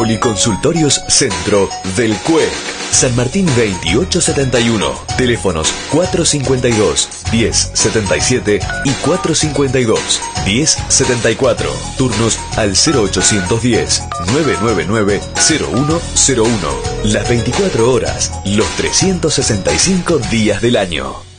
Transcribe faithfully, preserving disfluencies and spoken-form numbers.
Policonsultorios Centro del C U E C. San Martín veintiocho setenta y uno. Teléfonos cuatro cincuenta y dos, diez setenta y siete y cuatro cincuenta y dos, diez setenta y cuatro. Turnos al cero ochocientos diez, nueve nueve nueve, cero uno cero uno. Las veinticuatro horas, los trescientos sesenta y cinco días del año.